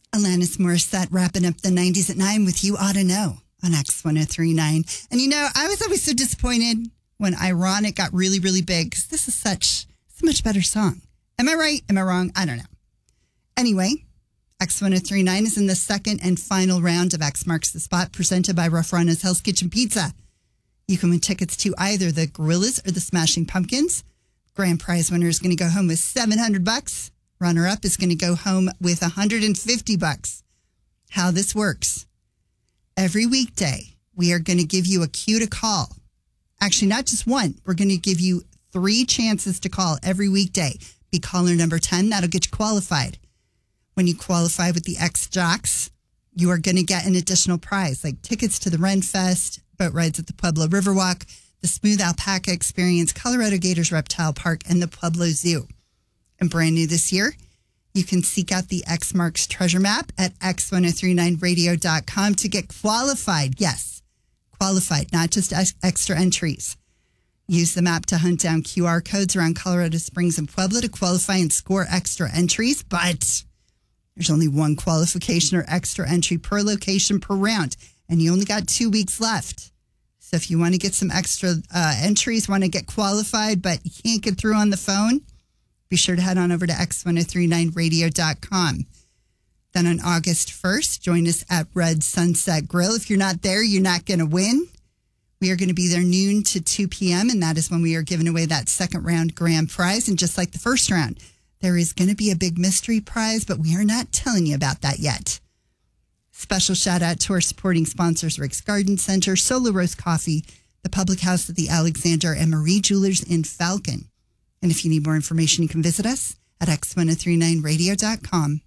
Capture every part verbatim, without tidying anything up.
Alanis Morissette wrapping up the nineties at nine with You Oughta Know on X one oh three point nine. And you know, I was always so disappointed when Ironic got really, really big because this is such, it's a much better song. Am I right? Am I wrong? I don't know. Anyway, X one oh three point nine is in the second and final round of X Marks the Spot presented by Raffrano's Hell's Kitchen Pizza. You can win tickets to either the Gorillas or the Smashing Pumpkins. Grand prize winner is going to go home with seven hundred bucks. Runner-up is going to go home with one hundred fifty bucks. How this works. Every weekday, we are going to give you a cue to call. Actually, not just one. We're going to give you three chances to call every weekday. Be caller number ten. That'll get you qualified. When you qualify with the X-Jocks, you are going to get an additional prize, like tickets to the Ren Fest, boat rides at the Pueblo Riverwalk, the Smooth Alpaca Experience, Colorado Gators Reptile Park, and the Pueblo Zoo. And brand new this year, you can seek out the X Marks treasure map at x ten thirty-nine radio dot com to get qualified. Yes, qualified, not just ex- extra entries. Use the map to hunt down Q R codes around Colorado Springs and Pueblo to qualify and score extra entries. But there's only one qualification or extra entry per location per round. And you only got two weeks left. So if you want to get some extra uh, entries, want to get qualified, but you can't get through on the phone, be sure to head on over to x ten thirty-nine radio dot com. Then on August first, join us at Red Sunset Grill. If you're not there, you're not going to win. We are going to be there noon to two p.m., and that is when we are giving away that second round grand prize. And just like the first round, there is going to be a big mystery prize, but we are not telling you about that yet. Special shout out to our supporting sponsors, Rick's Garden Center, Solo Roast Coffee, the Public House at the Alexander, and Marie Jewelers in Falcon. And if you need more information, you can visit us at x ten thirty-nine radio dot com.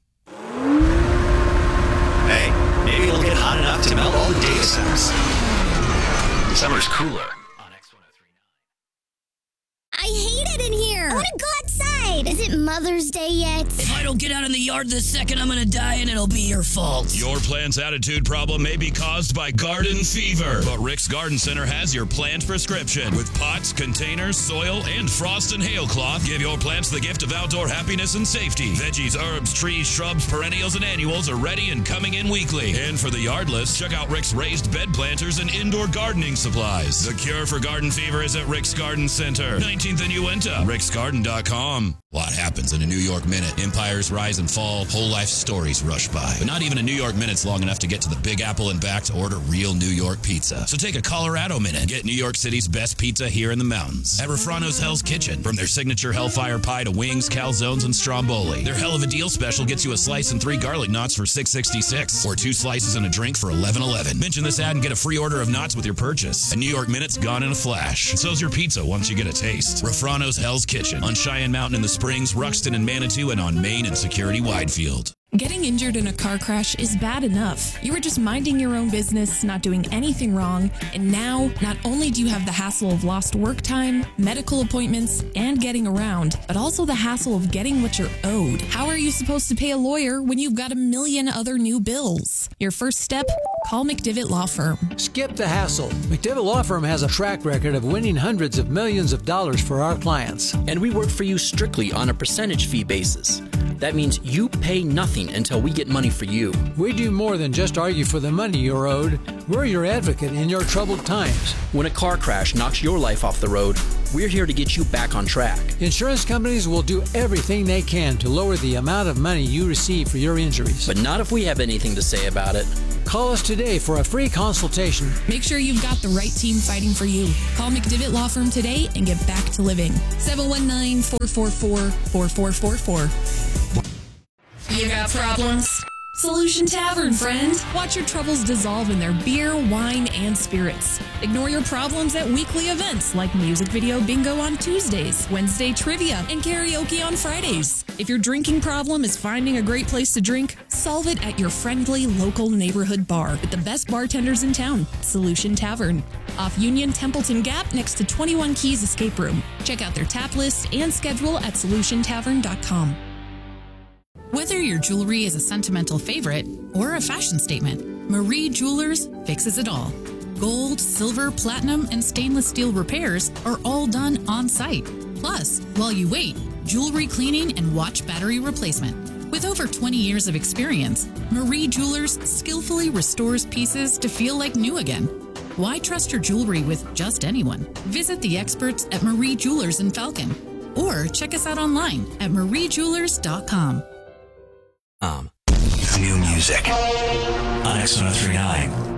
Hey, maybe it'll get hot enough to melt all the data centers. Summer's cooler on X ten thirty-nine. I hate it in here. I want to go outside. Is it Mother's Day yet? If I don't get out in the yard this second, I'm going to die and it'll be your fault. Your plant's attitude problem may be caused by garden fever, but Rick's Garden Center has your plant prescription. With pots, containers, soil, and frost and hail cloth, give your plants the gift of outdoor happiness and safety. Veggies, herbs, trees, shrubs, perennials, and annuals are ready and coming in weekly. And for the yardless, check out Rick's raised bed planters and indoor gardening supplies. The cure for garden fever is at Rick's Garden Center, nineteenth and Uinta, ricks garden dot com. A lot happens in a New York minute. Empires rise and fall, whole life stories rush by. But not even a New York minute's long enough to get to the Big Apple and back to order real New York pizza. So take a Colorado minute and get New York City's best pizza here in the mountains. At Raffrano's Hell's Kitchen. From their signature Hellfire Pie to wings, calzones, and stromboli. Their Hell of a Deal special gets you a slice and three garlic knots for six sixty-six, or two slices and a drink for eleven eleven. Mention this ad and get a free order of knots with your purchase. A New York minute's gone in a flash. And so's your pizza once you get a taste. Raffrano's Hell's Kitchen on Cheyenne Mountain in the Springs, Ruxton and Manitou, and on Main and Security Widefield. Getting injured in a car crash is bad enough. You were just minding your own business, not doing anything wrong, and now not only do you have the hassle of lost work time, medical appointments, and getting around, but also the hassle of getting what you're owed. How are you supposed to pay a lawyer when you've got a million other new bills? Your first step? Call McDivitt Law Firm. Skip the hassle. McDivitt Law Firm has a track record of winning hundreds of millions of dollars for our clients. And we work for you strictly on a percentage fee basis. That means you pay nothing until we get money for you. We do more than just argue for the money you're owed. We're your advocate in your troubled times. When a car crash knocks your life off the road, we're here to get you back on track. Insurance companies will do everything they can to lower the amount of money you receive for your injuries. But not if we have anything to say about it. Call us today for a free consultation. Make sure you've got the right team fighting for you. Call McDivitt Law Firm today and get back to living. seven one nine, four four four, four four four four. You got problems? Solution Tavern, friend. Watch your troubles dissolve in their beer, wine, and spirits. Ignore your problems at weekly events like music video bingo on Tuesdays, Wednesday trivia, and karaoke on Fridays. If your drinking problem is finding a great place to drink, solve it at your friendly local neighborhood bar with the best bartenders in town, Solution Tavern. Off Union Templeton Gap next to twenty-one Keys Escape Room. Check out their tap list and schedule at solution tavern dot com. Whether your jewelry is a sentimental favorite or a fashion statement, Marie Jewelers fixes it all. Gold, silver, platinum, and stainless steel repairs are all done on site. Plus, while you wait, jewelry cleaning and watch battery replacement. With over twenty years of experience, Marie Jewelers skillfully restores pieces to feel like new again. Why trust your jewelry with just anyone? Visit the experts at Marie Jewelers in Falcon or check us out online at marie jewelers dot com. Um, new music on X one oh three point nine.